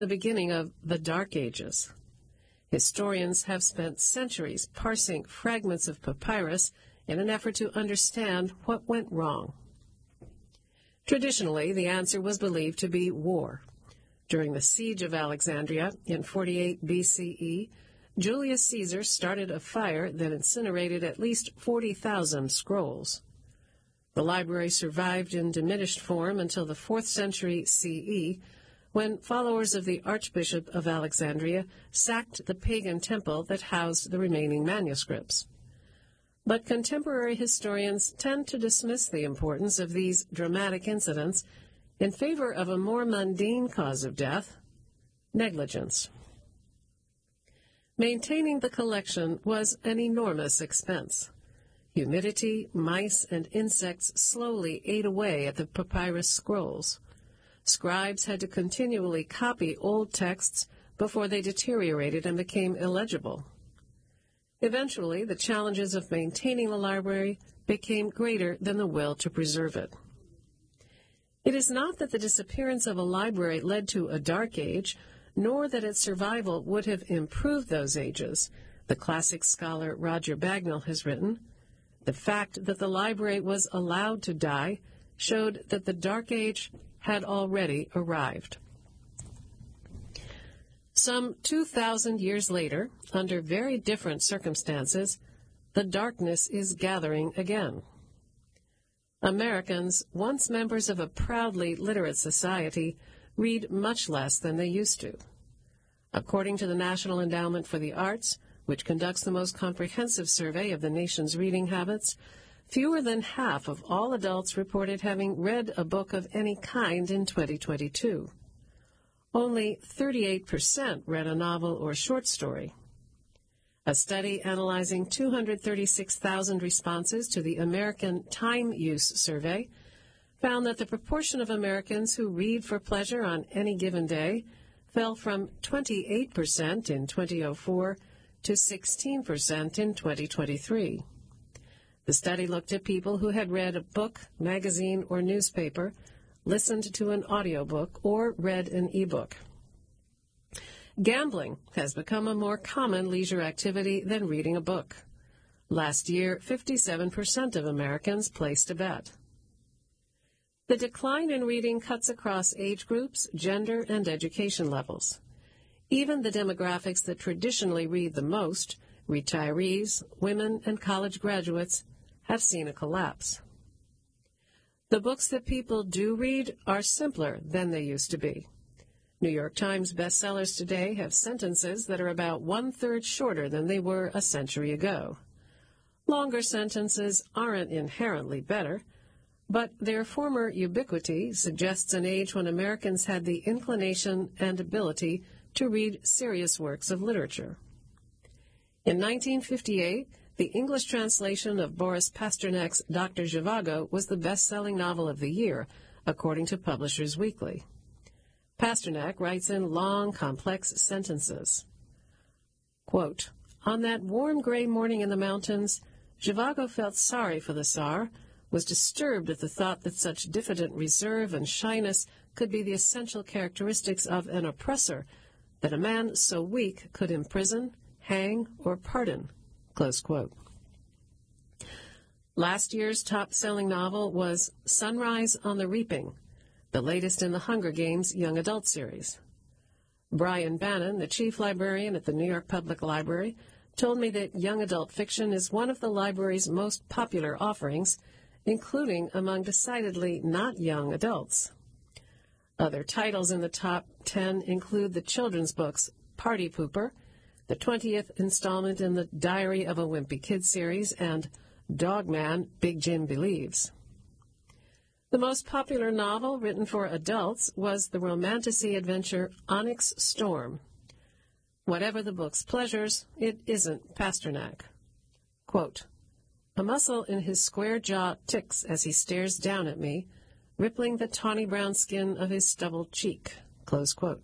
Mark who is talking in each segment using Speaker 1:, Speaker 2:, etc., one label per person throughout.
Speaker 1: the beginning of the Dark Ages. Historians have spent centuries parsing fragments of papyrus in an effort to understand what went wrong. Traditionally, the answer was believed to be war. During the siege of Alexandria in 48 BCE, Julius Caesar started a fire that incinerated at least 40,000 scrolls. The library survived in diminished form until the 4th century CE, when followers of the Archbishop of Alexandria sacked the pagan temple that housed the remaining manuscripts. But contemporary historians tend to dismiss the importance of these dramatic incidents in favor of a more mundane cause of death: negligence. Maintaining the collection was an enormous expense. Humidity, mice, and insects slowly ate away at the papyrus scrolls. Scribes had to continually copy old texts before they deteriorated and became illegible. Eventually, the challenges of maintaining the library became greater than the will to preserve it. It is not that the disappearance of a library led to a dark age, nor that its survival would have improved those ages. The classic scholar Roger Bagnall has written, "The fact that the library was allowed to die showed that the Dark Age had already arrived." Some 2,000 years later, under very different circumstances, the darkness is gathering again. Americans, once members of a proudly literate society, read much less than they used to. According to the National Endowment for the Arts, which conducts the most comprehensive survey of the nation's reading habits, fewer than half of all adults reported having read a book of any kind in 2022. Only 38% read a novel or short story. A study analyzing 236,000 responses to the American Time Use Survey found that the proportion of Americans who read for pleasure on any given day fell from 28% in 2004 to 16% in 2023. The study looked at people who had read a book, magazine, or newspaper, listened to an audiobook, or read an e-book. Gambling has become a more common leisure activity than reading a book. Last year, 57% of Americans placed a bet. The decline in reading cuts across age groups, gender, and education levels. Even the demographics that traditionally read the most, retirees, women, and college graduates, have seen a collapse. The books that people do read are simpler than they used to be. New York Times bestsellers today have sentences that are about 1/3 shorter than they were a century ago. Longer sentences aren't inherently better, but their former ubiquity suggests an age when Americans had the inclination and ability to read serious works of literature. In 1958, the English translation of Boris Pasternak's Dr. Zhivago was the best-selling novel of the year, according to Publishers Weekly. Pasternak writes in long, complex sentences. Quote, "On that warm gray morning in the mountains, Zhivago felt sorry for the Tsar, was disturbed at the thought that such diffident reserve and shyness could be the essential characteristics of an oppressor, that a man so weak could imprison, hang, or pardon." Close quote. Last year's top-selling novel was Sunrise on the Reaping, the latest in the Hunger Games young adult series. Brian Bannon, the chief librarian at the New York Public Library, told me that young adult fiction is one of the library's most popular offerings, including among decidedly not young adults. Other titles in the top 10 include the children's books Party Pooper, the 20th installment in the Diary of a Wimpy Kid series, and Dog Man, Big Jim Believes. The most popular novel written for adults was the romantasy adventure Onyx Storm. Whatever the book's pleasures, it isn't Pasternak. Quote, "A muscle in his square jaw ticks as he stares down at me, rippling the tawny brown skin of his stubbled cheek." Close quote.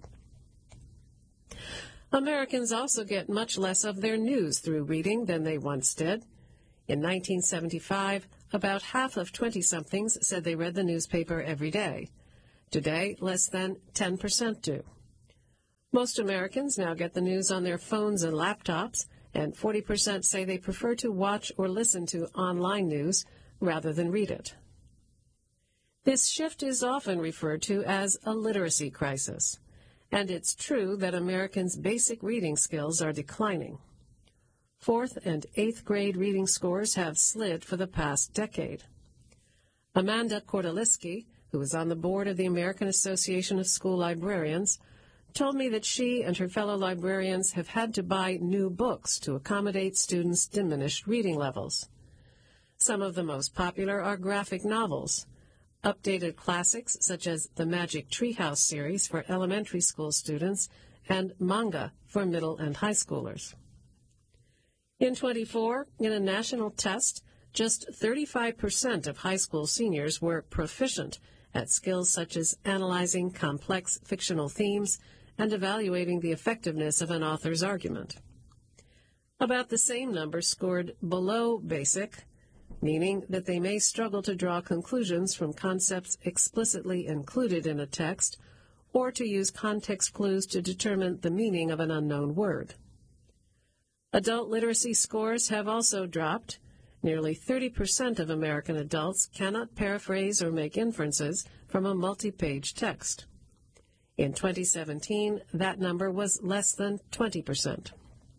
Speaker 1: Americans also get much less of their news through reading than they once did. In 1975, about half of 20-somethings said they read the newspaper every day. Today, less than 10% do. Most Americans now get the news on their phones and laptops, and 40% say they prefer to watch or listen to online news rather than read it. This shift is often referred to as a literacy crisis, and it's true that Americans' basic reading skills are declining. 4th and 8th grade reading scores have slid for the past decade. Amanda Kordaliski, who is on the board of the American Association of School Librarians, told me that she and her fellow librarians have had to buy new books to accommodate students' diminished reading levels. Some of the most popular are graphic novels, updated classics such as the Magic Treehouse series for elementary school students, and manga for middle and high schoolers. In 24, in a national test, just 35% of high school seniors were proficient at skills such as analyzing complex fictional themes and evaluating the effectiveness of an author's argument. About the same number scored below basic, meaning that they may struggle to draw conclusions from concepts explicitly included in a text or to use context clues to determine the meaning of an unknown word. Adult literacy scores have also dropped. Nearly 30% of American adults cannot paraphrase or make inferences from a multi-page text. In 2017, that number was less than 20%.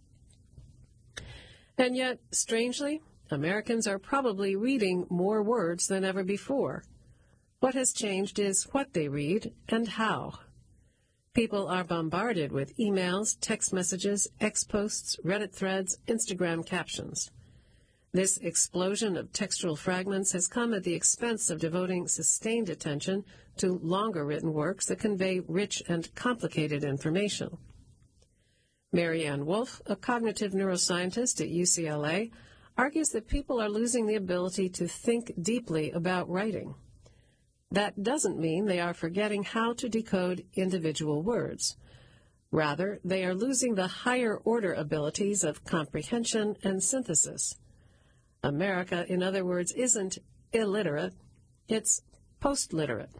Speaker 1: And yet, strangely, Americans are probably reading more words than ever before. What has changed is what they read and how. People are bombarded with emails, text messages, X posts, Reddit threads, Instagram captions. This explosion of textual fragments has come at the expense of devoting sustained attention to longer written works that convey rich and complicated information. Mary Ann Wolf, a cognitive neuroscientist at UCLA, argues that people are losing the ability to think deeply about writing. That doesn't mean they are forgetting how to decode individual words. Rather, they are losing the higher-order abilities of comprehension and synthesis. America, in other words, isn't illiterate, it's post-literate.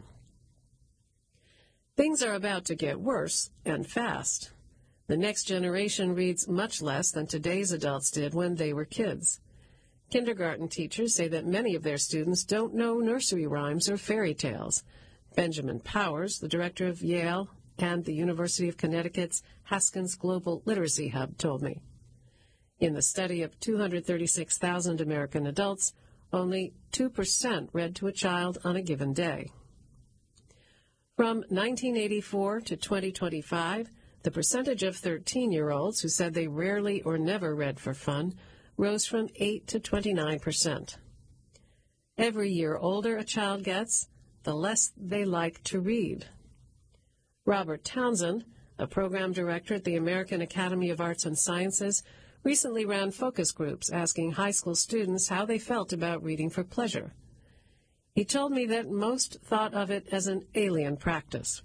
Speaker 1: Things are about to get worse, and fast. The next generation reads much less than today's adults did when they were kids. Kindergarten teachers say that many of their students don't know nursery rhymes or fairy tales. Benjamin Powers, the director of Yale and the University of Connecticut's Haskins Global Literacy Hub, told me. In the study of 236,000 American adults, only 2% read to a child on a given day. From 1984 to 2025, the percentage of 13-year-olds who said they rarely or never read for fun rose from 8 to 29%. Every year older a child gets, the less they like to read. Robert Townsend, a program director at the American Academy of Arts and Sciences, recently ran focus groups asking high school students how they felt about reading for pleasure. He told me that most thought of it as an alien practice.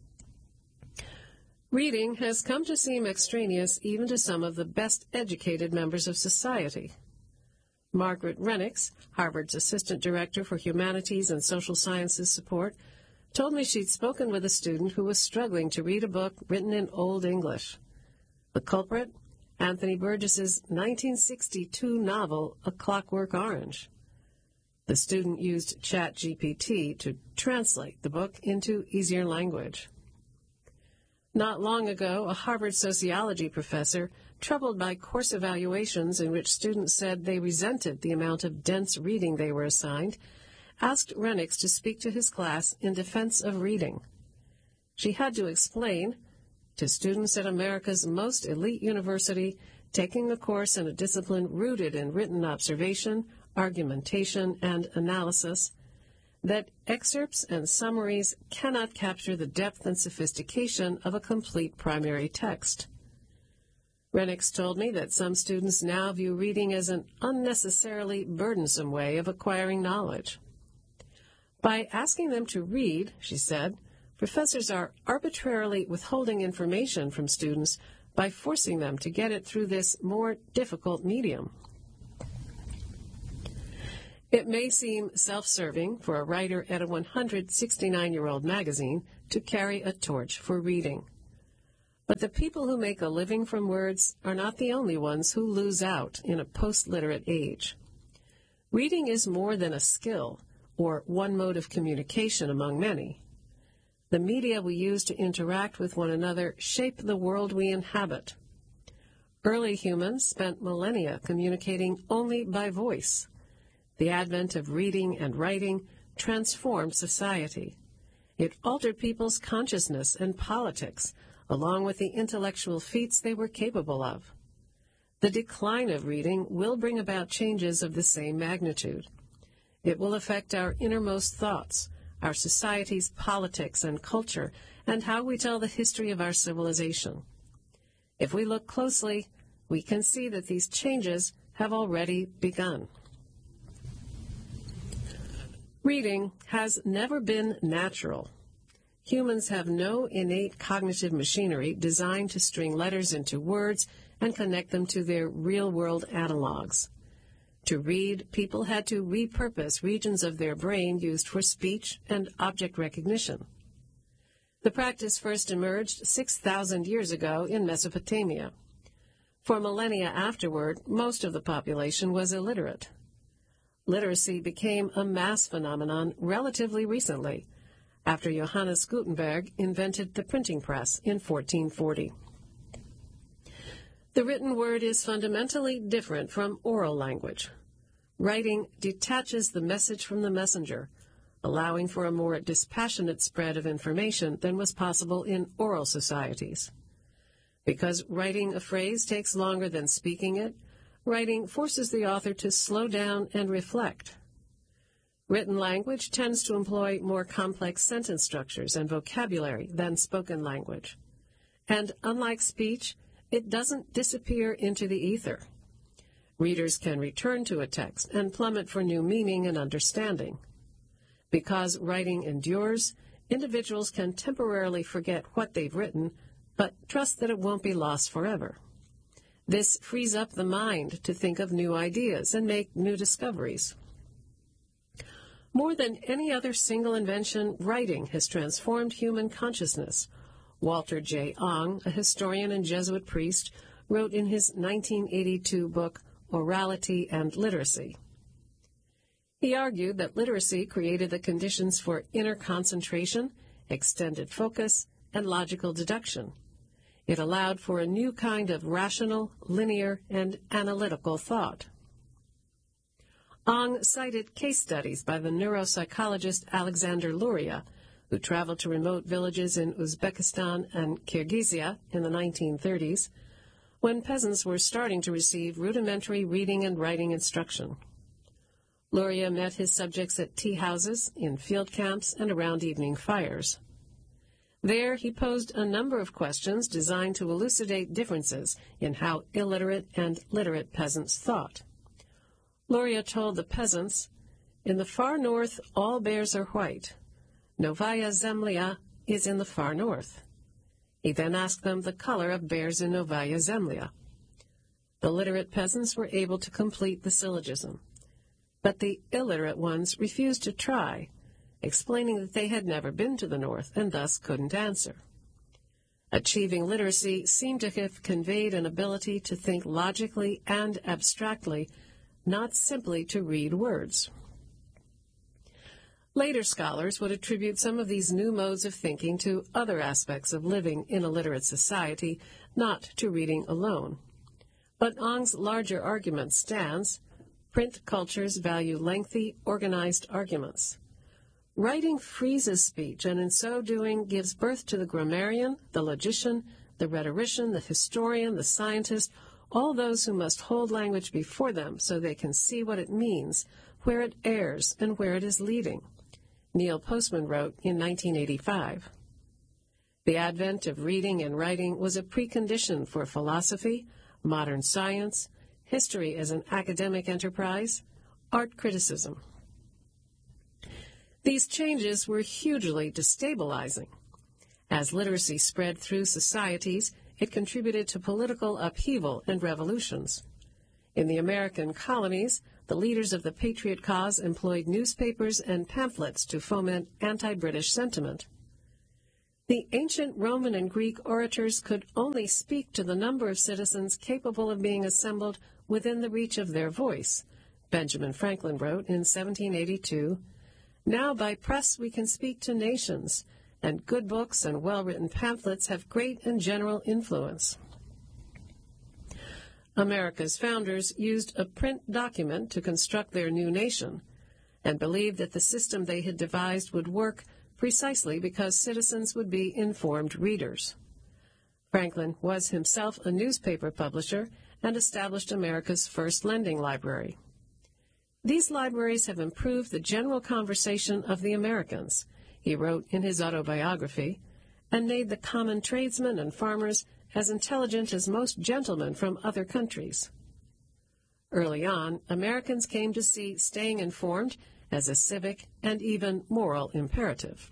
Speaker 1: Reading has come to seem extraneous even to some of the best educated members of society. Margaret Rennicks, Harvard's Assistant Director for Humanities and Social Sciences Support, told me she'd spoken with a student who was struggling to read a book written in Old English. The culprit? Anthony Burgess's 1962 novel, A Clockwork Orange. The student used ChatGPT to translate the book into easier language. Not long ago, a Harvard sociology professor, troubled by course evaluations in which students said they resented the amount of dense reading they were assigned, asked Rennicks to speak to his class in defense of reading. She had to explain to students at America's most elite university, taking a course in a discipline rooted in written observation, argumentation, and analysis, that excerpts and summaries cannot capture the depth and sophistication of a complete primary text. Rennicks told me that some students now view reading as an unnecessarily burdensome way of acquiring knowledge. By asking them to read, she said, professors are arbitrarily withholding information from students by forcing them to get it through this more difficult medium. It may seem self-serving for a writer at a 169-year-old magazine to carry a torch for reading. But the people who make a living from words are not the only ones who lose out in a post-literate age. Reading is more than a skill or one mode of communication among many. The media we use to interact with one another shape the world we inhabit. Early humans spent millennia communicating only by voice. The advent of reading and writing transformed society. It altered people's consciousness and politics, along with the intellectual feats they were capable of. The decline of reading will bring about changes of the same magnitude. It will affect our innermost thoughts, our society's politics and culture, and how we tell the history of our civilization. If we look closely, we can see that these changes have already begun. Reading has never been natural. Humans have no innate cognitive machinery designed to string letters into words and connect them to their real-world analogs. To read, people had to repurpose regions of their brain used for speech and object recognition. The practice first emerged 6,000 years ago in Mesopotamia. For millennia afterward, most of the population was illiterate. Literacy became a mass phenomenon relatively recently, after Johannes Gutenberg invented the printing press in 1440. The written word is fundamentally different from oral language. Writing detaches the message from the messenger, allowing for a more dispassionate spread of information than was possible in oral societies. Because writing a phrase takes longer than speaking it, writing forces the author to slow down and reflect. Written language tends to employ more complex sentence structures and vocabulary than spoken language. And unlike speech, it doesn't disappear into the ether. Readers can return to a text and plummet for new meaning and understanding. Because writing endures, individuals can temporarily forget what they've written, but trust that it won't be lost forever. This frees up the mind to think of new ideas and make new discoveries. More than any other single invention, writing has transformed human consciousness. Walter J. Ong, a historian and Jesuit priest, wrote in his 1982 book, Orality and Literacy. He argued that literacy created the conditions for inner concentration, extended focus, and logical deduction. It allowed for a new kind of rational, linear, and analytical thought. Ong cited case studies by the neuropsychologist Alexander Luria, who traveled to remote villages in Uzbekistan and Kyrgyzia in the 1930s, when peasants were starting to receive rudimentary reading and writing instruction. Luria met his subjects at tea houses, in field camps, and around evening fires. There, he posed a number of questions designed to elucidate differences in how illiterate and literate peasants thought. Luria told the peasants, "In the far north, all bears are white. Novaya Zemlya is in the far north." He then asked them the color of bears in Novaya Zemlya. The literate peasants were able to complete the syllogism, but the illiterate ones refused to try, explaining that they had never been to the north and thus couldn't answer. Achieving literacy seemed to have conveyed an ability to think logically and abstractly, not simply to read words. Later scholars would attribute some of these new modes of thinking to other aspects of living in a literate society, not to reading alone. But Ong's larger argument stands: print cultures value lengthy, organized arguments. Writing freezes speech, and in so doing gives birth to the grammarian, the logician, the rhetorician, the historian, the scientist, all those who must hold language before them so they can see what it means, where it errs, and where it is leading. Neil Postman wrote in 1985. The advent of reading and writing was a precondition for philosophy, modern science, history as an academic enterprise, art criticism. These changes were hugely destabilizing. As literacy spread through societies, it contributed to political upheaval and revolutions. In the American colonies, the leaders of the Patriot cause employed newspapers and pamphlets to foment anti-British sentiment. The ancient Roman and Greek orators could only speak to the number of citizens capable of being assembled within the reach of their voice. Benjamin Franklin wrote in 1782, "Now by press we can speak to nations, and good books and well-written pamphlets have great and general influence." America's founders used a print document to construct their new nation, and believed that the system they had devised would work precisely because citizens would be informed readers. Franklin was himself a newspaper publisher and established America's first lending library. "These libraries have improved the general conversation of the Americans," he wrote in his autobiography, "and made the common tradesmen and farmers as intelligent as most gentlemen from other countries." Early on, Americans came to see staying informed as a civic and even moral imperative.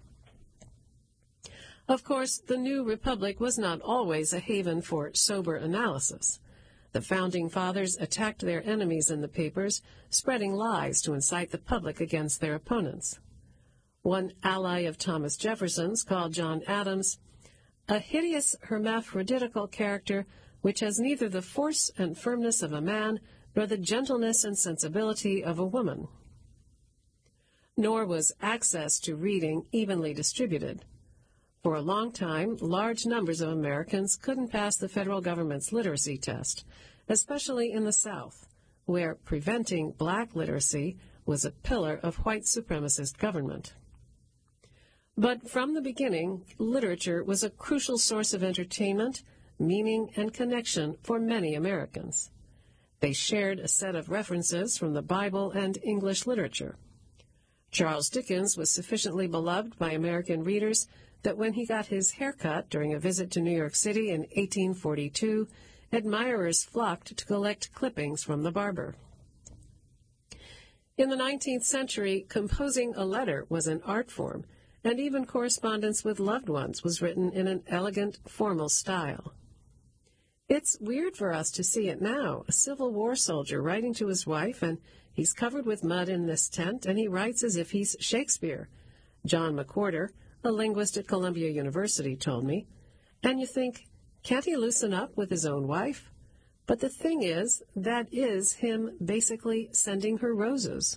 Speaker 1: Of course, the new republic was not always a haven for sober analysis. The Founding Fathers attacked their enemies in the papers, spreading lies to incite the public against their opponents. One ally of Thomas Jefferson's called John Adams a hideous hermaphroditical character which has neither the force and firmness of a man nor the gentleness and sensibility of a woman. Nor was access to reading evenly distributed. For a long time, large numbers of Americans couldn't pass the federal government's literacy test, especially in the South, where preventing black literacy was a pillar of white supremacist government. But from the beginning, literature was a crucial source of entertainment, meaning, and connection for many Americans. They shared a set of references from the Bible and English literature. Charles Dickens was sufficiently beloved by American readers that when he got his hair cut during a visit to New York City in 1842, admirers flocked to collect clippings from the barber. In the 19th century, composing a letter was an art form, and even correspondence with loved ones was written in an elegant, formal style. It's weird for us to see it now, a Civil War soldier writing to his wife, and he's covered with mud in this tent, and he writes as if he's Shakespeare. John McWhorter, a linguist at Columbia University, told me. And you think, can't he loosen up with his own wife? But the thing is, that is him basically sending her roses.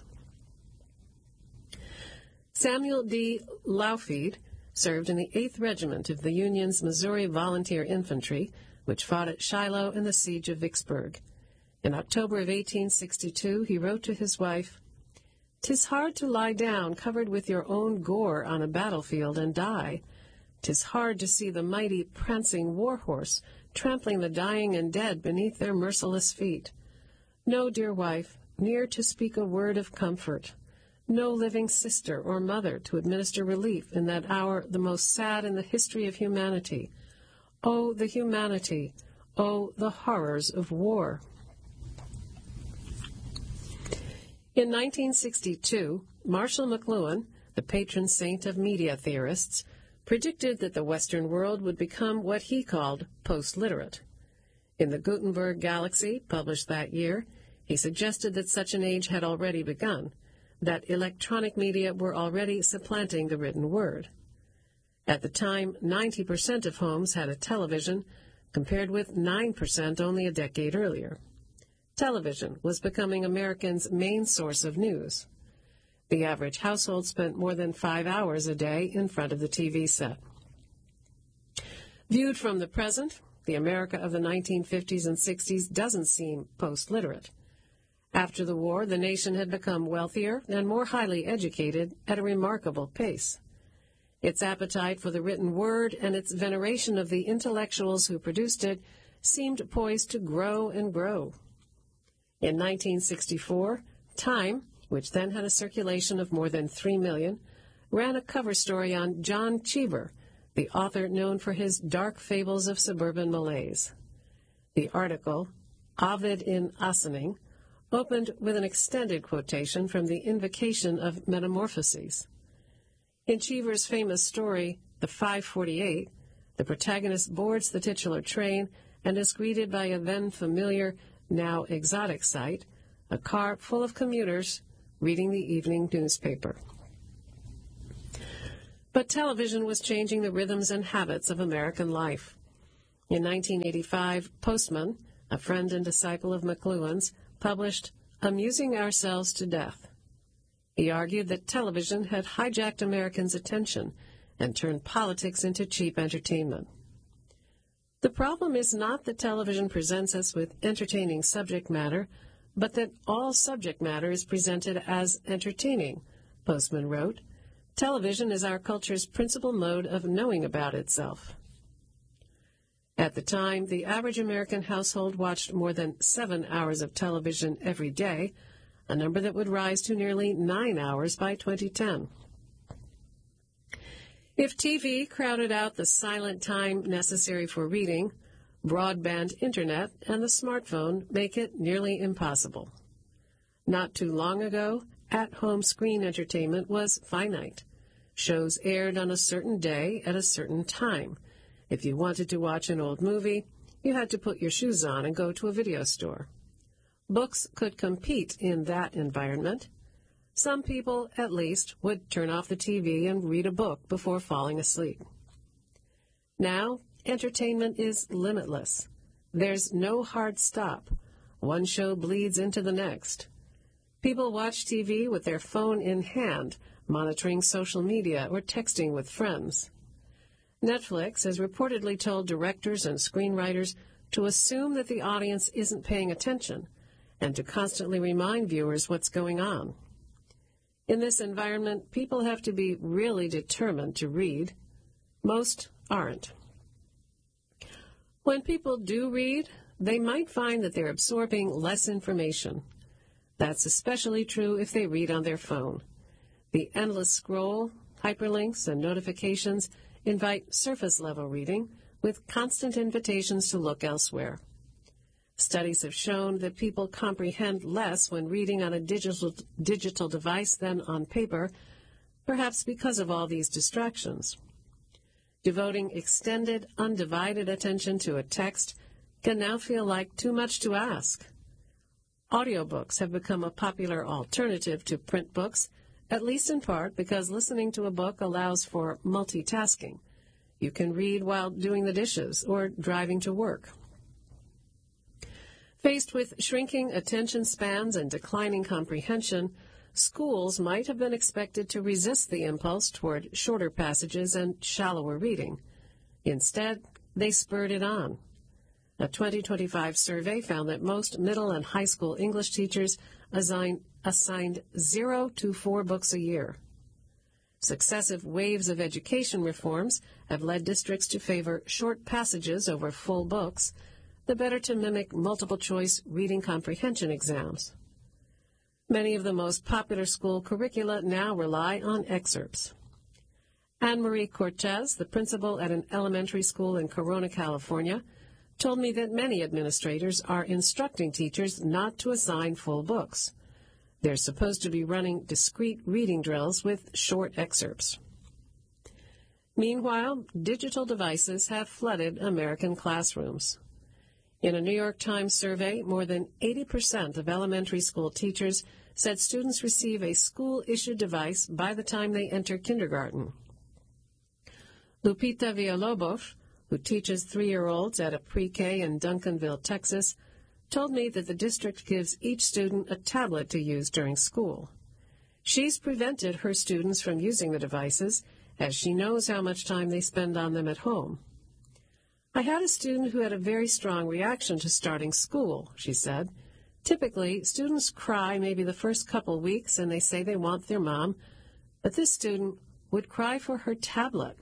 Speaker 1: Samuel D. Laufeed served in the 8th Regiment of the Union's Missouri Volunteer Infantry, which fought at Shiloh and the Siege of Vicksburg. In October of 1862, he wrote to his wife, "'Tis hard to lie down covered with your own gore on a battlefield and die. 'Tis hard to see the mighty prancing war horse trampling the dying and dead beneath their merciless feet. No, dear wife, near to speak a word of comfort. No living sister or mother to administer relief in that hour the most sad in the history of humanity. Oh, the humanity! Oh, the horrors of war!" In 1962, Marshall McLuhan, the patron saint of media theorists, predicted that the Western world would become what he called post-literate. In the Gutenberg Galaxy, published that year, he suggested that such an age had already begun, that electronic media were already supplanting the written word. At the time, 90% of homes had a television, compared with 9% only a decade earlier. Television was becoming Americans' main source of news. The average household spent more than 5 hours a day in front of the TV set. Viewed from the present, the America of the 1950s and 60s doesn't seem post-literate. After the war, the nation had become wealthier and more highly educated at a remarkable pace. Its appetite for the written word and its veneration of the intellectuals who produced it seemed poised to grow and grow. In 1964, Time, which then had a circulation of more than 3 million, ran a cover story on John Cheever, the author known for his dark fables of suburban malaise. The article, Ovid in Ossining, opened with an extended quotation from the Invocation of Metamorphoses. In Cheever's famous story, The 548, the protagonist boards the titular train and is greeted by a then familiar, now exotic sight, a car full of commuters reading the evening newspaper. But television was changing the rhythms and habits of American life. In 1985, Postman, a friend and disciple of McLuhan's, published Amusing Ourselves to Death. He argued that television had hijacked Americans' attention and turned politics into cheap entertainment. The problem is not that television presents us with entertaining subject matter, but that all subject matter is presented as entertaining, Postman wrote. Television is our culture's principal mode of knowing about itself. At the time, the average American household watched more than 7 hours of television every day, a number that would rise to nearly 9 hours by 2010. If TV crowded out the silent time necessary for reading, broadband internet and the smartphone make it nearly impossible. Not too long ago, at-home screen entertainment was finite. Shows aired on a certain day at a certain time. If you wanted to watch an old movie, you had to put your shoes on and go to a video store. Books could compete in that environment. Some people, at least, would turn off the TV and read a book before falling asleep. Now, entertainment is limitless. There's no hard stop. One show bleeds into the next. People watch TV with their phone in hand, monitoring social media or texting with friends. Netflix has reportedly told directors and screenwriters to assume that the audience isn't paying attention and to constantly remind viewers what's going on. In this environment, people have to be really determined to read. Most aren't. When people do read, they might find that they're absorbing less information. That's especially true if they read on their phone. The endless scroll, hyperlinks, and notifications invite surface-level reading with constant invitations to look elsewhere. Studies have shown that people comprehend less when reading on a digital device than on paper, perhaps because of all these distractions. Devoting extended, undivided attention to a text can now feel like too much to ask. Audiobooks have become a popular alternative to print books, at least in part because listening to a book allows for multitasking. You can read while doing the dishes or driving to work. Faced with shrinking attention spans and declining comprehension, schools might have been expected to resist the impulse toward shorter passages and shallower reading. Instead, they spurred it on. A 2025 survey found that most middle and high school English teachers assigned 0 to 4 books a year. Successive waves of education reforms have led districts to favor short passages over full books, the better to mimic multiple-choice reading comprehension exams. Many of the most popular school curricula now rely on excerpts. Anne-Marie Cortez, the principal at an elementary school in Corona, California, told me that many administrators are instructing teachers not to assign full books. They're supposed to be running discrete reading drills with short excerpts. Meanwhile, digital devices have flooded American classrooms. In a New York Times survey, more than 80% of elementary school teachers said students receive a school-issued device by the time they enter kindergarten. Lupita Villalobos, who teaches 3-year-olds at a pre-K in Duncanville, Texas, told me that the district gives each student a tablet to use during school. She's prevented her students from using the devices, as she knows how much time they spend on them at home. I had a student who had a very strong reaction to starting school, she said. Typically, students cry maybe the first couple weeks and they say they want their mom, but this student would cry for her tablet.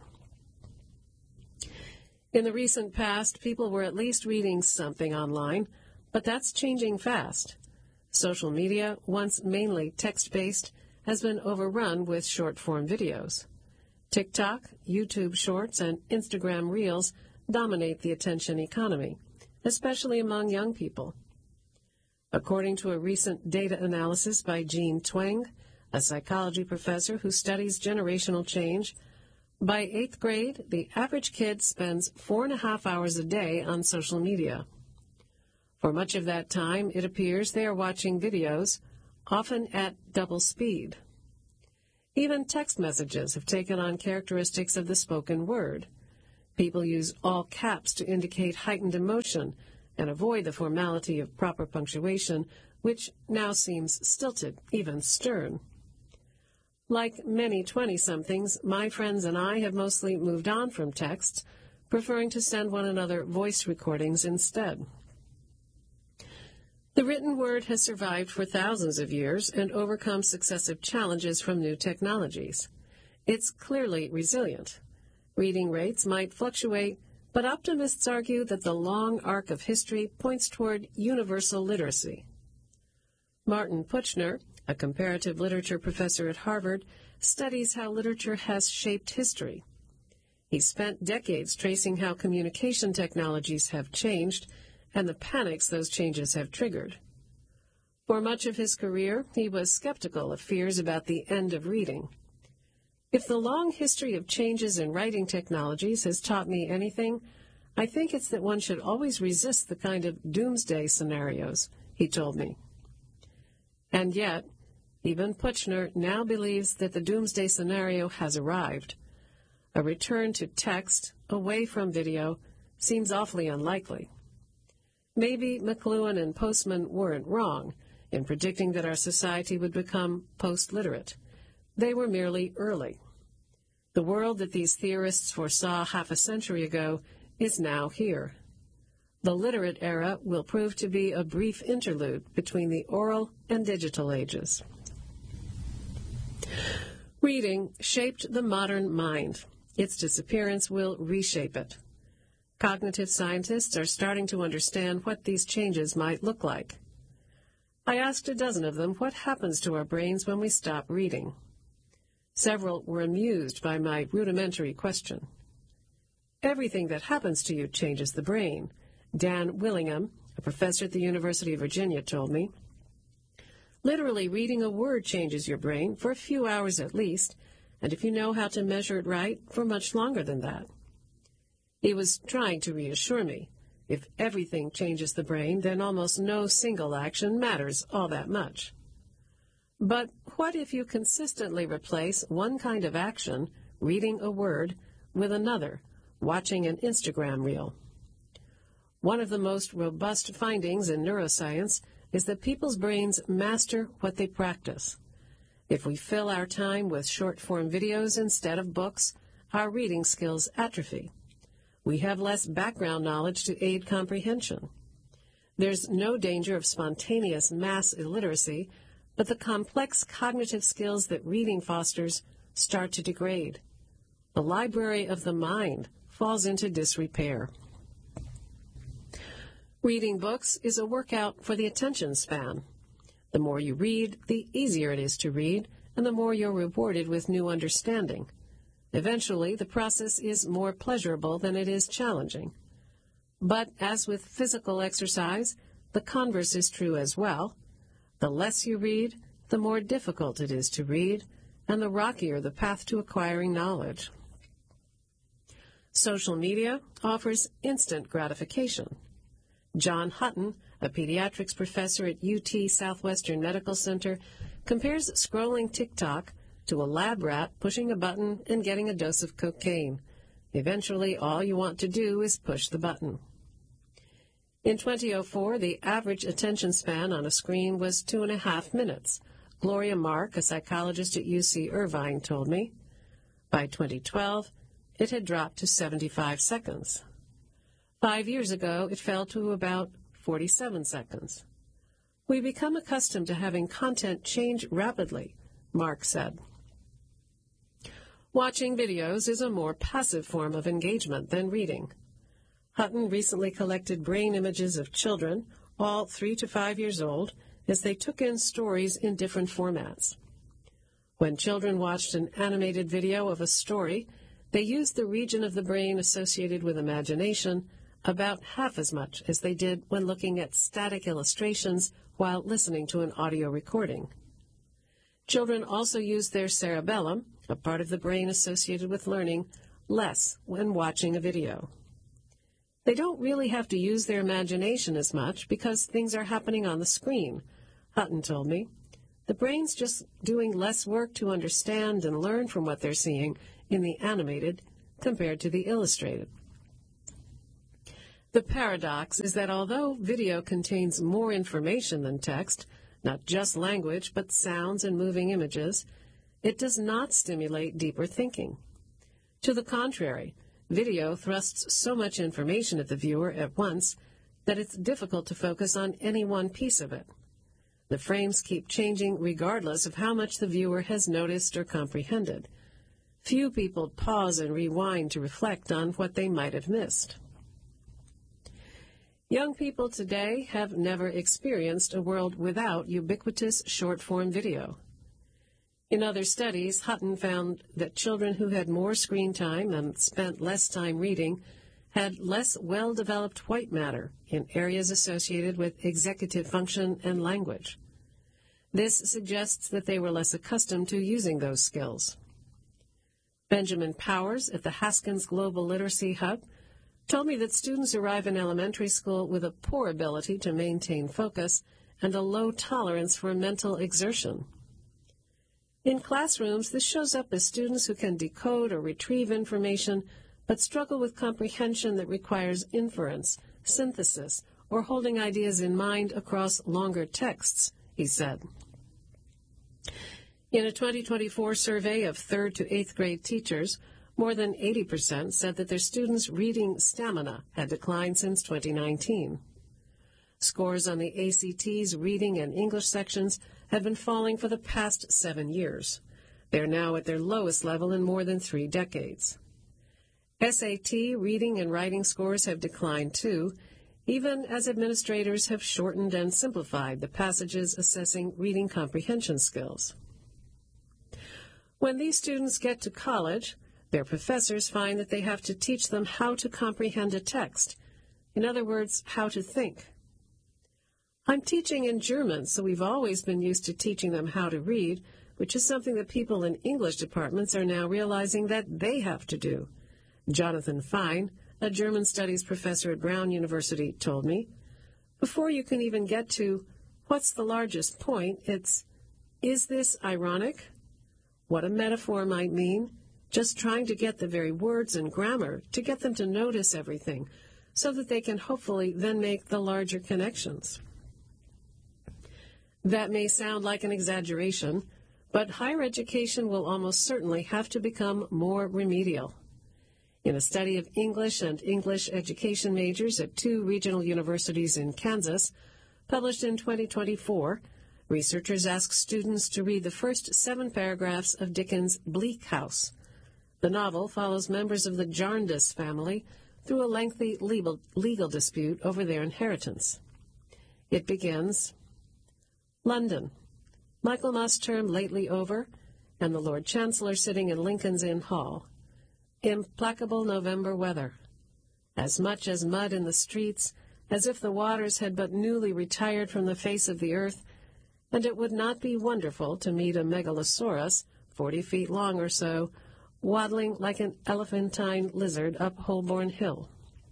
Speaker 1: In the recent past, people were at least reading something online, but that's changing fast. Social media, once mainly text-based, has been overrun with short-form videos. TikTok, YouTube Shorts, and Instagram Reels dominate the attention economy, especially among young people. According to a recent data analysis by Jean Twenge, a psychology professor who studies generational change, by 8th grade, the average kid spends 4.5 hours a day on social media. For much of that time, it appears they are watching videos, often at double speed. Even text messages have taken on characteristics of the spoken word. People use all caps to indicate heightened emotion and avoid the formality of proper punctuation, which now seems stilted, even stern. Like many 20-somethings, my friends and I have mostly moved on from texts, preferring to send one another voice recordings instead. The written word has survived for thousands of years and overcome successive challenges from new technologies. It's clearly resilient. Reading rates might fluctuate, but optimists argue that the long arc of history points toward universal literacy. Martin Puchner, a comparative literature professor at Harvard, studies how literature has shaped history. He spent decades tracing how communication technologies have changed and the panics those changes have triggered. For much of his career, he was skeptical of fears about the end of reading. If the long history of changes in writing technologies has taught me anything, I think it's that one should always resist the kind of doomsday scenarios, he told me. And yet, even Puchner now believes that the doomsday scenario has arrived. A return to text, away from video, seems awfully unlikely. Maybe McLuhan and Postman weren't wrong in predicting that our society would become post-literate. They were merely early. The world that these theorists foresaw half a century ago is now here. The literate era will prove to be a brief interlude between the oral and digital ages. Reading shaped the modern mind. Its disappearance will reshape it. Cognitive scientists are starting to understand what these changes might look like. I asked a dozen of them what happens to our brains when we stop reading. Several were amused by my rudimentary question. Everything that happens to you changes the brain, Dan Willingham, a professor at the University of Virginia, told me. Literally, reading a word changes your brain for a few hours at least, and if you know how to measure it right, for much longer than that. He was trying to reassure me. If everything changes the brain, then almost no single action matters all that much. But what if you consistently replace one kind of action, reading a word, with another, watching an Instagram reel? One of the most robust findings in neuroscience is that people's brains master what they practice. If we fill our time with short-form videos instead of books, our reading skills atrophy. We have less background knowledge to aid comprehension. There's no danger of spontaneous mass illiteracy, but the complex cognitive skills that reading fosters start to degrade. The library of the mind falls into disrepair. Reading books is a workout for the attention span. The more you read, the easier it is to read, and the more you're rewarded with new understanding. Eventually, the process is more pleasurable than it is challenging. But as with physical exercise, the converse is true as well. The less you read, the more difficult it is to read, and the rockier the path to acquiring knowledge. Social media offers instant gratification. John Hutton, a pediatrics professor at UT Southwestern Medical Center, compares scrolling TikTok to a lab rat pushing a button and getting a dose of cocaine. Eventually, all you want to do is push the button. In 2004, the average attention span on a screen was 2.5 minutes. Gloria Mark, a psychologist at UC Irvine, told me. By 2012, it had dropped to 75 seconds. 5 years ago, it fell to about 47 seconds. We become accustomed to having content change rapidly, Mark said. Watching videos is a more passive form of engagement than reading. Hutton recently collected brain images of children, all 3 to 5 years old, as they took in stories in different formats. When children watched an animated video of a story, they used the region of the brain associated with imagination about half as much as they did when looking at static illustrations while listening to an audio recording. Children also use their cerebellum, a part of the brain associated with learning, less when watching a video. They don't really have to use their imagination as much because things are happening on the screen, Hutton told me. The brain's just doing less work to understand and learn from what they're seeing in the animated compared to the illustrated. The paradox is that although video contains more information than text, not just language, but sounds and moving images, it does not stimulate deeper thinking. To the contrary, video thrusts so much information at the viewer at once that it's difficult to focus on any one piece of it. The frames keep changing regardless of how much the viewer has noticed or comprehended. Few people pause and rewind to reflect on what they might have missed. Young people today have never experienced a world without ubiquitous short-form video. In other studies, Hutton found that children who had more screen time and spent less time reading had less well-developed white matter in areas associated with executive function and language. This suggests that they were less accustomed to using those skills. Benjamin Powers at the Haskins Global Literacy Hub told me that students arrive in elementary school with a poor ability to maintain focus and a low tolerance for mental exertion. In classrooms, this shows up as students who can decode or retrieve information but struggle with comprehension that requires inference, synthesis, or holding ideas in mind across longer texts, he said. In a 2024 survey of 3rd to 8th grade teachers, more than 80% said that their students' reading stamina had declined since 2019. Scores on the ACT's reading and English sections have been falling for the past 7 years. They're now at their lowest level in more than 3 decades. SAT reading and writing scores have declined too, even as administrators have shortened and simplified the passages assessing reading comprehension skills. When these students get to college, their professors find that they have to teach them how to comprehend a text. In other words, how to think. I'm teaching in German, so we've always been used to teaching them how to read, which is something that people in English departments are now realizing that they have to do. Jonathan Fine, a German studies professor at Brown University, told me, before you can even get to, what's the largest point, it's, is this ironic? What a metaphor might mean. Just trying to get the very words and grammar to get them to notice everything so that they can hopefully then make the larger connections. That may sound like an exaggeration, but higher education will almost certainly have to become more remedial. In a study of English and English education majors at 2 regional universities in Kansas, published in 2024, researchers asked students to read the first 7 paragraphs of Dickens' Bleak House. The novel follows members of the Jarndyce family through a lengthy legal dispute over their inheritance. It begins, London, Michaelmas term lately over, and the Lord Chancellor sitting in Lincoln's Inn Hall. Implacable November weather. As much as mud in the streets, as if the waters had but newly retired from the face of the earth, and it would not be wonderful to meet a megalosaurus, 40 feet long or so, waddling like an elephantine lizard up Holborn Hill.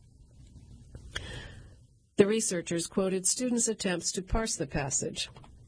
Speaker 1: The researchers quoted students' attempts to parse the passage.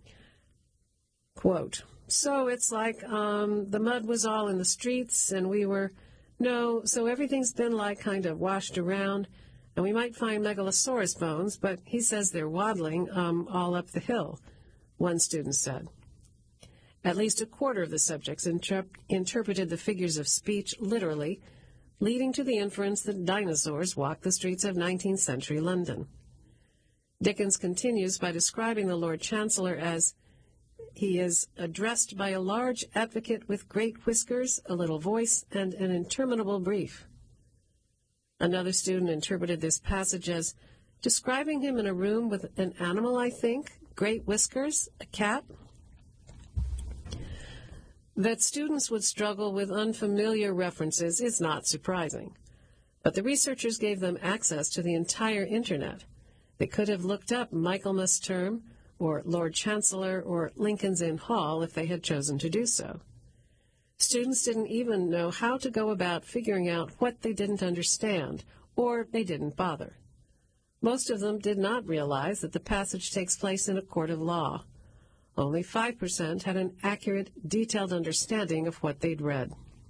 Speaker 1: Quote, so it's like the mud was all in the streets and so everything's been like kind of washed around, and we might find megalosaurus bones, but he says they're waddling all up the hill, one student said. At least a quarter of the subjects interpreted the figures of speech literally, leading to the inference that dinosaurs walked the streets of 19th century London. Dickens continues by describing the Lord Chancellor as, he is addressed by a large advocate with great whiskers, a little voice, and an interminable brief. Another student interpreted this passage as describing him in a room with an animal, I think, great whiskers, a cat. That students would struggle with unfamiliar references is not surprising, but the researchers gave them access to the entire Internet. They could have looked up Michaelmas term, or Lord Chancellor, or Lincoln's Inn Hall if they had chosen to do so. Students didn't even know how to go about figuring out what they didn't understand, or they didn't bother. Most of them did not realize that the passage takes place in a court of law. Only 5% had an accurate, detailed understanding of what they'd read.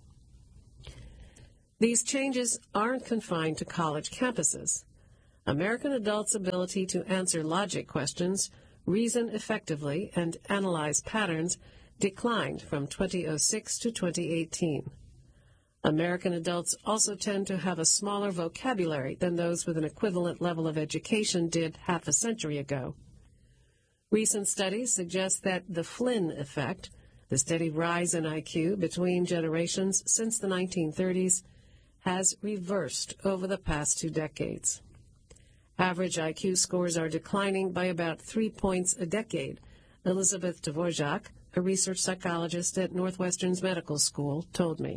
Speaker 1: These changes aren't confined to college campuses. American adults' ability to answer logic questions, reason effectively, and analyze patterns declined from 2006 to 2018. American adults also tend to have a smaller vocabulary than those with an equivalent level of education did half a century ago. Recent studies suggest that the Flynn effect, the steady rise in IQ between generations since the 1930s, has reversed over the past 2 decades. Average IQ scores are declining by about 3 points a decade, Elizabeth Dvorak, a research psychologist at Northwestern's Medical School, told me.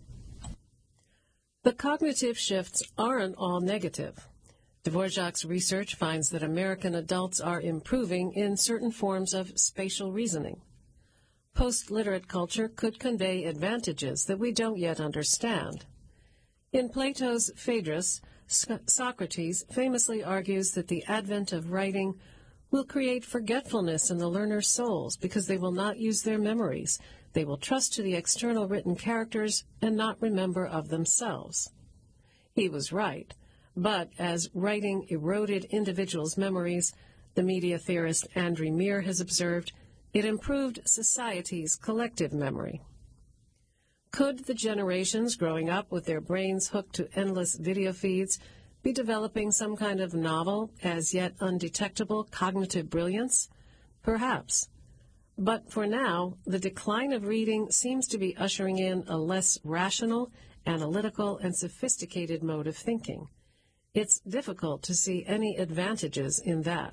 Speaker 1: The cognitive shifts aren't all negative. Dvorak's research finds that American adults are improving in certain forms of spatial reasoning. Post-literate culture could convey advantages that we don't yet understand. In Plato's Phaedrus, Socrates famously argues that the advent of writing will create forgetfulness in the learner's souls because they will not use their memories. They will trust to the external written characters and not remember of themselves. He was right, but as writing eroded individuals' memories, the media theorist Andrew Meir has observed, it improved society's collective memory. Could the generations growing up with their brains hooked to endless video feeds be developing some kind of novel, as yet undetectable cognitive brilliance? Perhaps. But for now, the decline of reading seems to be ushering in a less rational, analytical, and sophisticated mode of thinking. It's difficult to see any advantages in that.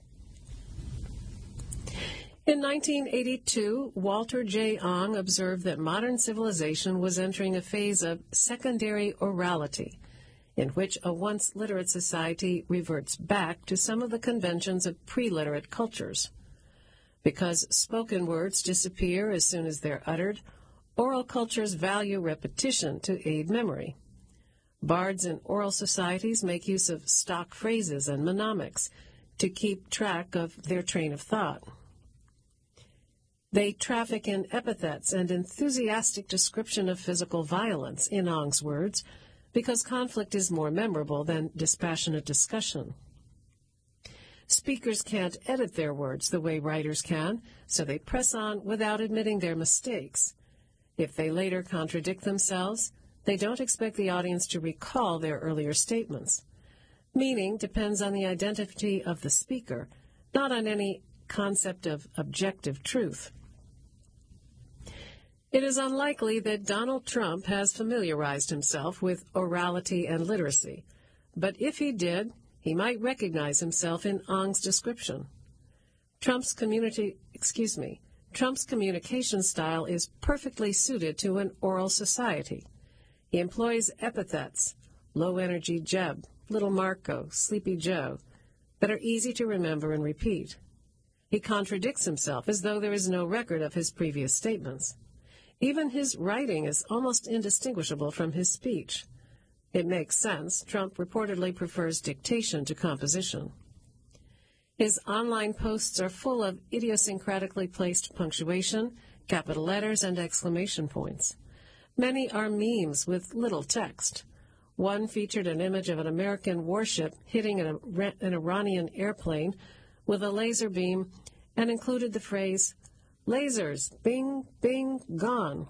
Speaker 1: In 1982, Walter J. Ong observed that modern civilization was entering a phase of secondary orality, in which a once literate society reverts back to some of the conventions of pre-literate cultures. Because spoken words disappear as soon as they're uttered, oral cultures value repetition to aid memory. Bards in oral societies make use of stock phrases and mnemonics to keep track of their train of thought. They traffic in epithets and enthusiastic description of physical violence, in Ong's words, because conflict is more memorable than dispassionate discussion. Speakers can't edit their words the way writers can, so they press on without admitting their mistakes. If they later contradict themselves, they don't expect the audience to recall their earlier statements. Meaning depends on the identity of the speaker, not on any concept of objective truth. It is unlikely that Donald Trump has familiarized himself with orality and literacy, but if he did, he might recognize himself in Ong's description. Trump's communication style is perfectly suited to an oral society. He employs epithets, low-energy Jeb, little Marco, sleepy Joe, that are easy to remember and repeat. He contradicts himself as though there is no record of his previous statements. Even his writing is almost indistinguishable from his speech. It makes sense. Trump reportedly prefers dictation to composition. His online posts are full of idiosyncratically placed punctuation, capital letters, and exclamation points. Many are memes with little text. One featured an image of an American warship hitting an Iranian airplane with a laser beam and included the phrase, "Lasers, bing, bing, gone."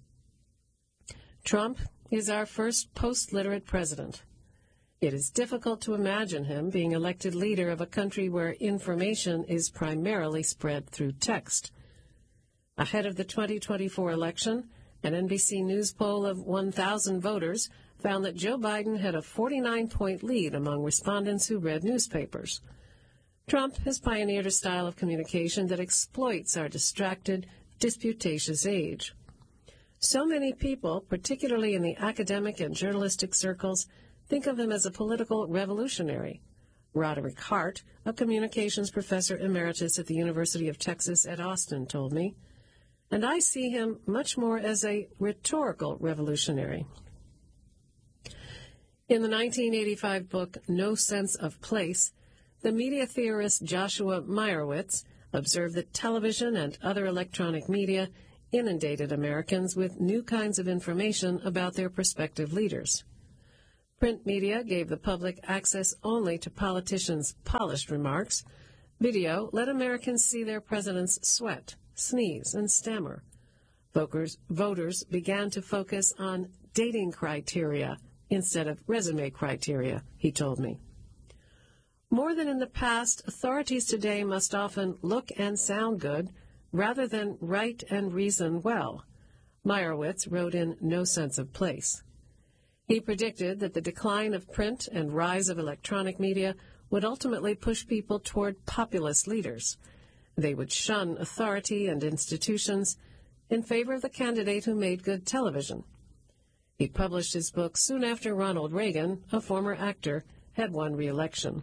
Speaker 1: Trump is our first post-literate president. It is difficult to imagine him being elected leader of a country where information is primarily spread through text. Ahead of the 2024 election, an NBC News poll of 1,000 voters found that Joe Biden had a 49-point lead among respondents who read newspapers. Trump has pioneered a style of communication that exploits our distracted, disputatious age. So many people, particularly in the academic and journalistic circles, think of him as a political revolutionary. Roderick Hart, a communications professor emeritus at the University of Texas at Austin, told me, and I see him much more as a rhetorical revolutionary. In the 1985 book No Sense of Place, the media theorist Joshua Meyerowitz observed that television and other electronic media inundated Americans with new kinds of information about their prospective leaders. Print media gave the public access only to politicians' polished remarks. Video let Americans see their presidents sweat, sneeze, and stammer. Voters began to focus on dating criteria instead of resume criteria, he told me. More than in the past, authorities today must often look and sound good rather than write and reason well, Meyerowitz wrote in No Sense of Place. He predicted that the decline of print and rise of electronic media would ultimately push people toward populist leaders. They would shun authority and institutions in favor of the candidate who made good television. He published his book soon after Ronald Reagan, a former actor, had won re-election.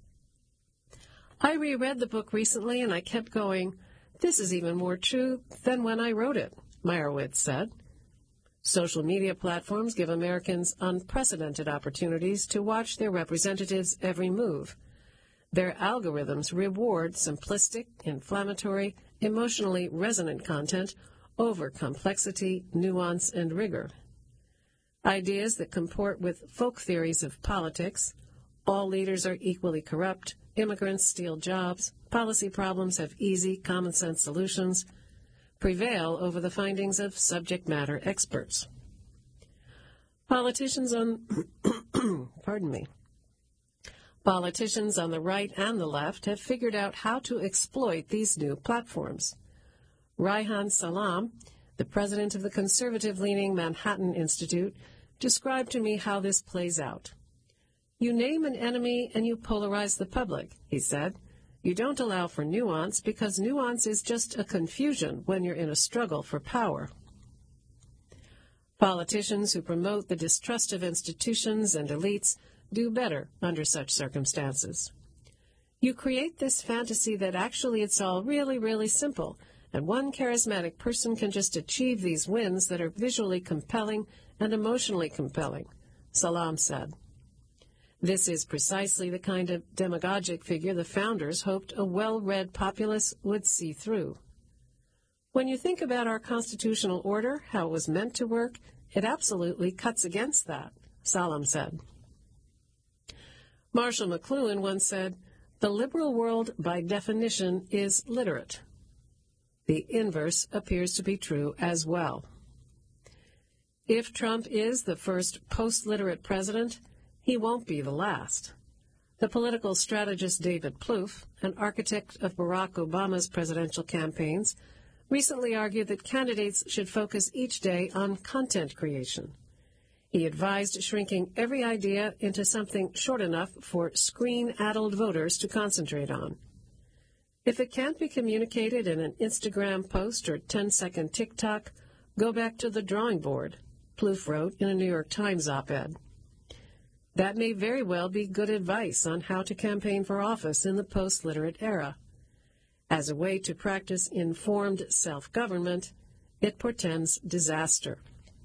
Speaker 1: I reread the book recently and I kept going, "This is even more true than when I wrote it," Meyerowitz said. Social media platforms give Americans unprecedented opportunities to watch their representatives' every move. Their algorithms reward simplistic, inflammatory, emotionally resonant content over complexity, nuance, and rigor. Ideas that comport with folk theories of politics, all leaders are equally corrupt, immigrants steal jobs, policy problems have easy, common-sense solutions, prevail over the findings of subject matter experts. Politicians on Politicians on the right and the left have figured out how to exploit these new platforms. Reihan Salam, the president of the conservative-leaning Manhattan Institute, described to me how this plays out. "You name an enemy and you polarize the public," he said. "You don't allow for nuance because nuance is just a confusion when you're in a struggle for power." Politicians who promote the distrust of institutions and elites do better under such circumstances. You create this fantasy that actually it's all really, really simple, and one charismatic person can just achieve these wins that are visually compelling and emotionally compelling, Salam said. This is precisely the kind of demagogic figure the founders hoped a well-read populace would see through. When you think about our constitutional order, how it was meant to work, it absolutely cuts against that, Salam said. Marshall McLuhan once said, "The liberal world, by definition, is literate." The inverse appears to be true as well. If Trump is the first post-literate president, he won't be the last. The political strategist David Plouffe, an architect of Barack Obama's presidential campaigns, recently argued that candidates should focus each day on content creation. He advised shrinking every idea into something short enough for screen-addled voters to concentrate on. If it can't be communicated in an Instagram post or 10-second TikTok, go back to the drawing board, Plouffe wrote in a New York Times op-ed. That may very well be good advice on how to campaign for office in the post-literate era. As a way to practice informed self-government, it portends disaster.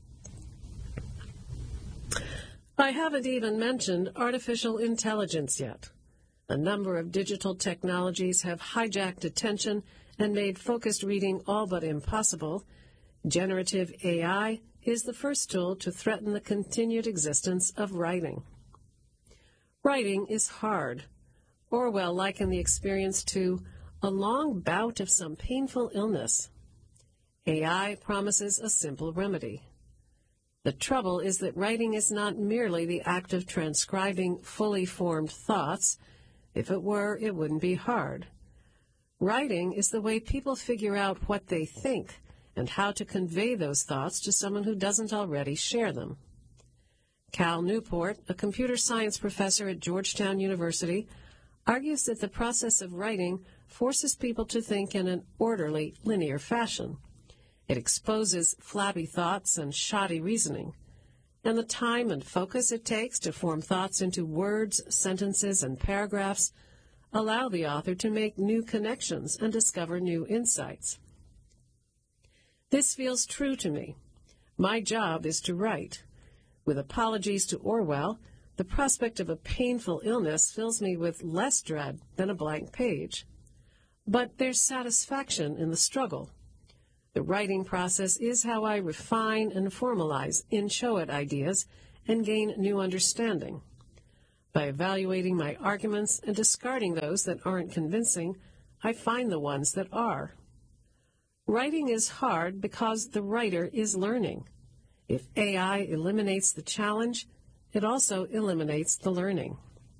Speaker 1: I haven't even mentioned artificial intelligence yet. A number of digital technologies have hijacked attention and made focused reading all but impossible. Generative AI is the first tool to threaten the continued existence of writing. Writing is hard. Orwell likened the experience to a long bout of some painful illness. AI promises a simple remedy. The trouble is that writing is not merely the act of transcribing fully formed thoughts. If it were, it wouldn't be hard. Writing is the way people figure out what they think and how to convey those thoughts to someone who doesn't already share them. Cal Newport, a computer science professor at Georgetown University, argues that the process of writing forces people to think in an orderly, linear fashion. It exposes flabby thoughts and shoddy reasoning, and the time and focus it takes to form thoughts into words, sentences, and paragraphs allow the author to make new connections and discover new insights. This feels true to me. My job is to write. With apologies to Orwell, the prospect of a painful illness fills me with less dread than a blank page. but there's satisfaction in the struggle. The writing process is how I refine and formalize inchoate ideas and gain new understanding. By evaluating my arguments and discarding those that aren't convincing, I find the ones that are. Writing is hard because the writer is learning. If AI eliminates the challenge, it also eliminates the learning.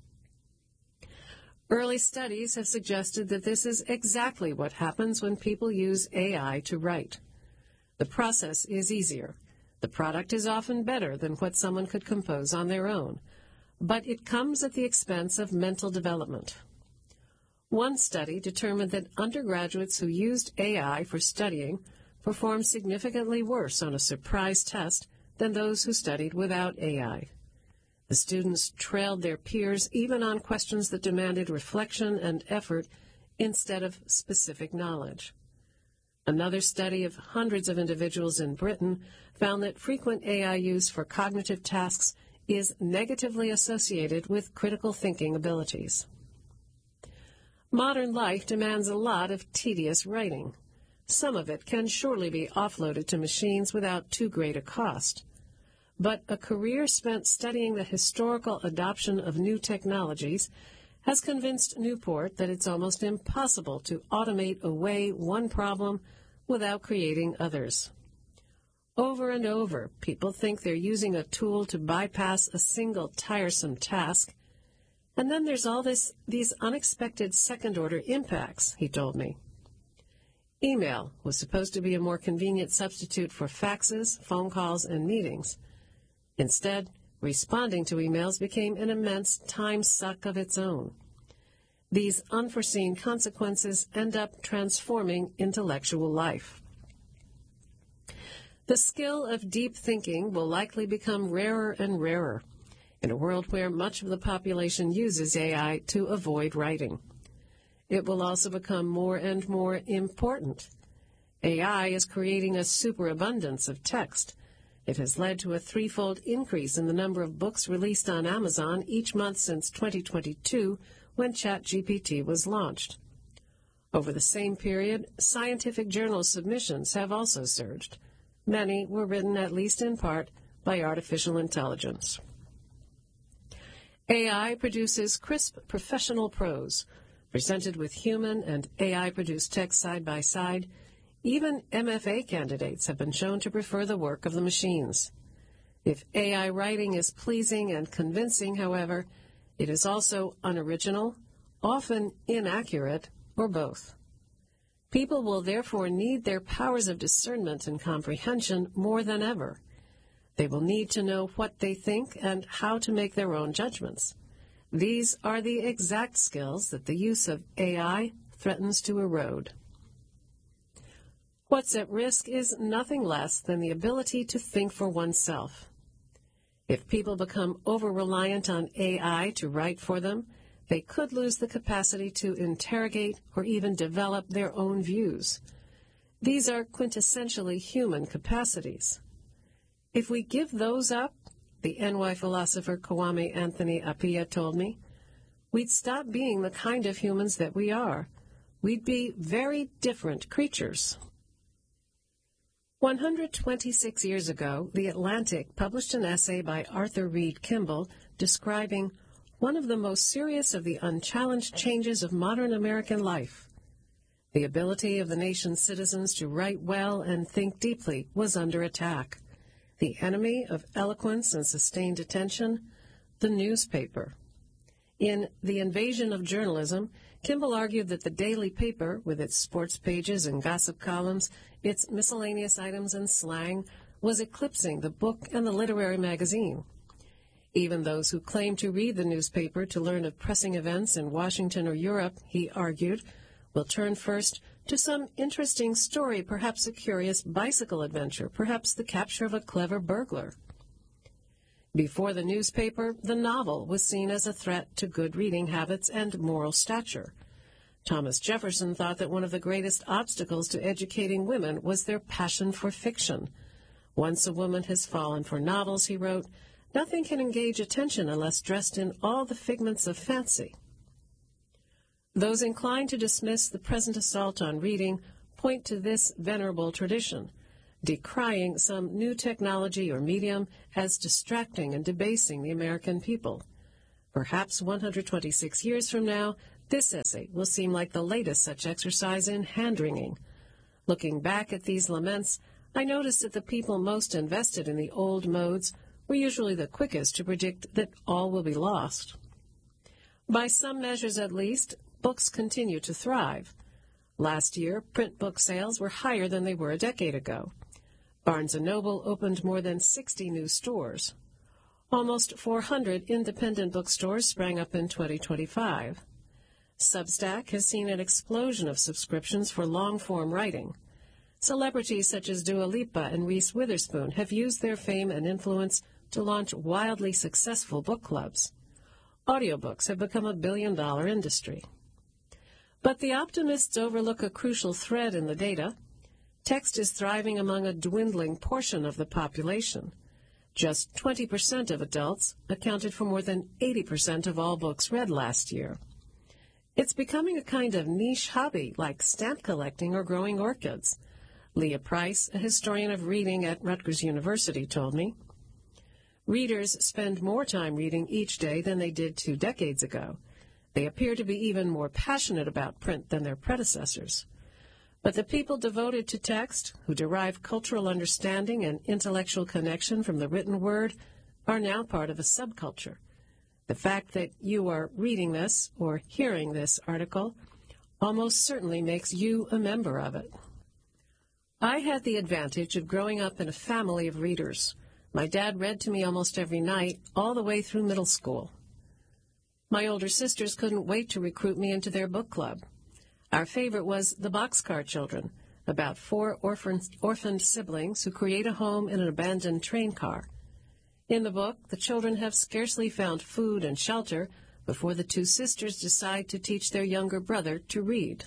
Speaker 1: Early studies have suggested that this is exactly what happens when people use AI to write. The process is easier. The product is often better than what someone could compose on their own, but it comes at the expense of mental development. One study determined that undergraduates who used AI for studying performed significantly worse on a surprise test than those who studied without AI. The students trailed their peers even on questions that demanded reflection and effort instead of specific knowledge. Another study of hundreds of individuals in Britain found that frequent AI use for cognitive tasks is negatively associated with critical thinking abilities. Modern life demands a lot of tedious writing. Some of it can surely be offloaded to machines without too great a cost. But a career spent studying the historical adoption of new technologies has convinced Newport that it's almost impossible to automate away one problem without creating others. Over and over, people think they're using a tool to bypass a single tiresome task, and then there's all these unexpected second-order impacts, he told me. Email was supposed to be a more convenient substitute for faxes, phone calls, and meetings. Instead, responding to emails became an immense time suck of its own. These unforeseen consequences end up transforming intellectual life. The skill of deep thinking will likely become rarer and rarer in a world where much of the population uses AI to avoid writing. It will also become more and more important. AI is creating a superabundance of text. It has led to a threefold increase in the number of books released on Amazon each month since 2022, when ChatGPT was launched. Over the same period, scientific journal submissions have also surged. Many were written, at least in part, by artificial intelligence. AI produces crisp professional prose. Presented with human and AI-produced text side by side, even MFA candidates have been shown to prefer the work of the machines. If AI writing is pleasing and convincing, however, it is also unoriginal, often inaccurate, or both. People will therefore need their powers of discernment and comprehension more than ever. They will need to know what they think and how to make their own judgments. These are the exact skills that the use of AI threatens to erode. What's at risk is nothing less than the ability to think for oneself. If people become over-reliant on AI to write for them, they could lose the capacity to interrogate or even develop their own views. These are quintessentially human capacities. If we give those up, the NY philosopher Kwame Anthony Appiah told me, we'd stop being the kind of humans that we are. We'd be very different creatures. 126 years ago, The Atlantic published an essay by Arthur Reed Kimball describing one of the most serious of the unchallenged changes of modern American life. The ability of the nation's citizens to write well and think deeply was under attack. The enemy of eloquence and sustained attention, the newspaper. In The Invasion of Journalism, Kimball argued that the daily paper, with its sports pages and gossip columns, its miscellaneous items and slang, was eclipsing the book and the literary magazine. Even those who claim to read the newspaper to learn of pressing events in Washington or Europe, he argued, will turn first to some interesting story, perhaps a curious bicycle adventure, perhaps the capture of a clever burglar. Before the newspaper, the novel was seen as a threat to good reading habits and moral stature. Thomas Jefferson thought that one of the greatest obstacles to educating women was their passion for fiction. Once a woman has fallen for novels, he wrote, nothing can engage attention unless dressed in all the figments of fancy. Those inclined to dismiss the present assault on reading point to this venerable tradition, decrying some new technology or medium as distracting and debasing the American people. Perhaps 126 years from now, this essay will seem like the latest such exercise in hand-wringing. Looking back at these laments, I noticed that the people most invested in the old modes were usually the quickest to predict that all will be lost. By some measures at least, books continue to thrive. Last year, print book sales were higher than they were a decade ago. Barnes & Noble opened more than 60 new stores. Almost 400 independent bookstores sprang up in 2025. Substack has seen an explosion of subscriptions for long-form writing. Celebrities such as Dua Lipa and Reese Witherspoon have used their fame and influence to launch wildly successful book clubs. Audiobooks have become a billion-dollar industry. But the optimists overlook a crucial thread in the data. Text is thriving among a dwindling portion of the population. Just 20% of adults accounted for more than 80% of all books read last year. It's becoming a kind of niche hobby, like stamp collecting or growing orchids. Leah Price, a historian of reading at Rutgers University, told me. Readers spend more time reading each day than they did 2 decades ago. They appear to be even more passionate about print than their predecessors. But the people devoted to text, who derive cultural understanding and intellectual connection from the written word, are now part of a subculture. The fact that you are reading this or hearing this article almost certainly makes you a member of it. I had the advantage of growing up in a family of readers. My dad read to me almost every night, all the way through middle school. My older sisters couldn't wait to recruit me into their book club. Our favorite was The Boxcar Children, about 4 orphaned siblings who create a home in an abandoned train car. In the book, the children have scarcely found food and shelter before the 2 sisters decide to teach their younger brother to read.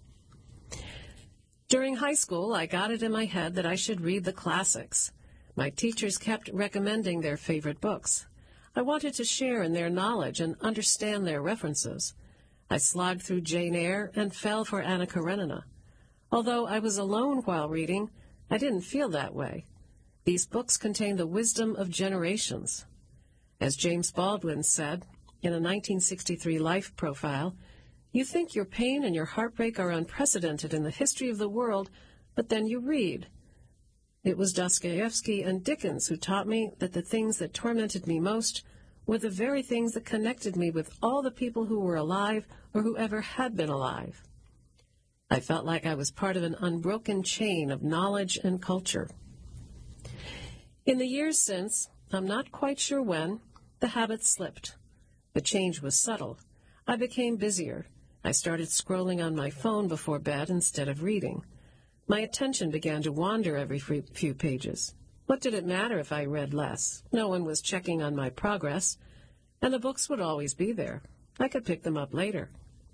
Speaker 1: During high school, I got it in my head that I should read the classics. My teachers kept recommending their favorite books. I wanted to share in their knowledge and understand their references. I slogged through Jane Eyre and fell for Anna Karenina. Although I was alone while reading, I didn't feel that way. These books contain the wisdom of generations. As James Baldwin said in a 1963 Life profile, you think your pain and your heartbreak are unprecedented in the history of the world, but then you read. It was Dostoevsky and Dickens who taught me that the things that tormented me most were the very things that connected me with all the people who were alive or who ever had been alive. I felt like I was part of an unbroken chain of knowledge and culture. In the years since, I'm not quite sure when, the habit slipped. The change was subtle. I became busier. I started scrolling on my phone before bed instead of reading. My attention began to wander every few pages. What did it matter if I read less? No one was checking on my progress, and the books would always be there. I could pick them up later.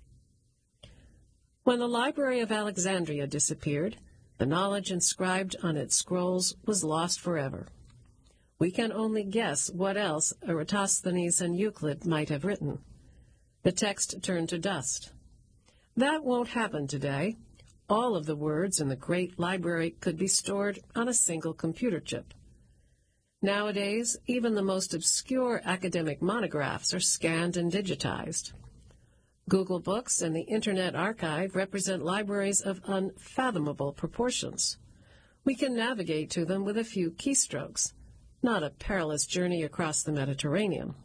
Speaker 1: When the Library of Alexandria disappeared, the knowledge inscribed on its scrolls was lost forever. We can only guess what else Eratosthenes and Euclid might have written. The text turned to dust. That won't happen today. All of the words in the great library could be stored on a single computer chip. Nowadays, even the most obscure academic monographs are scanned and digitized. Google Books and the Internet Archive represent libraries of unfathomable proportions. We can navigate to them with a few keystrokes, not a perilous journey across the Mediterranean.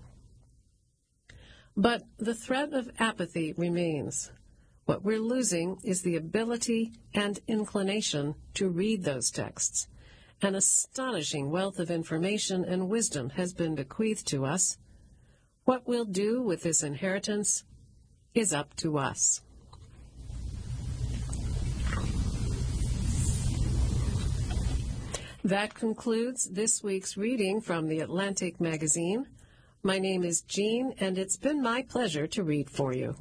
Speaker 1: But the threat of apathy remains. What we're losing is the ability and inclination to read those texts. An astonishing wealth of information and wisdom has been bequeathed to us. What we'll do with this inheritance is up to us. That concludes this week's reading from The Atlantic Magazine. My name is Jean, and it's been my pleasure to read for you.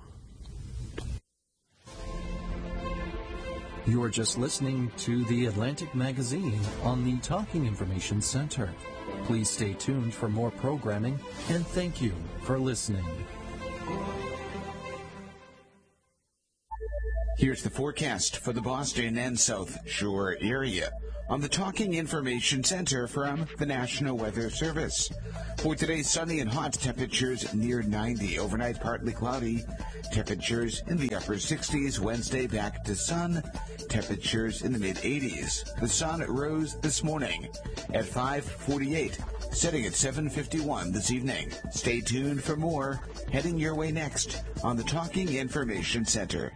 Speaker 2: You are just listening to The Atlantic Magazine on the Talking Information Center. Please stay tuned for more programming, and thank you for listening.
Speaker 3: Here's the forecast for the Boston and South Shore area on the Talking Information Center from the National Weather Service. For today, sunny and hot, temperatures near 90. Overnight, partly cloudy, temperatures in the upper 60s. Wednesday, back to sun, temperatures in the mid-80s. The sun rose this morning at 5:48, setting at 7:51 this evening. Stay tuned for more, heading your way next on the Talking Information Center.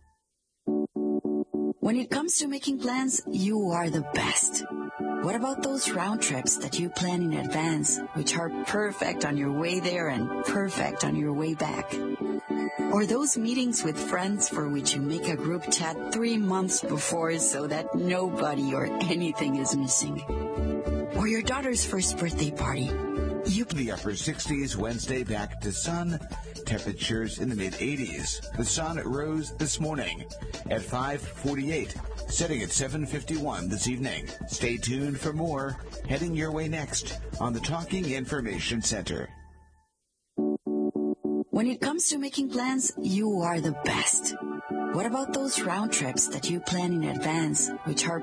Speaker 4: When it comes to making plans, you are the best. What about those round trips that you plan in advance, which are perfect on your way there and perfect on your way back? Or those meetings with friends for which you make a group chat 3 months before so that nobody or anything is missing? Or your daughter's first birthday party?
Speaker 3: The upper 60s, Wednesday, back to sun, temperatures in the mid-80s. The sun rose this morning at 5:48, setting at 7:51 this evening. Stay tuned for more, heading your way next on the Talking Information Center.
Speaker 4: When it comes to making plans, you are the best. What about those round trips that you plan in advance, which are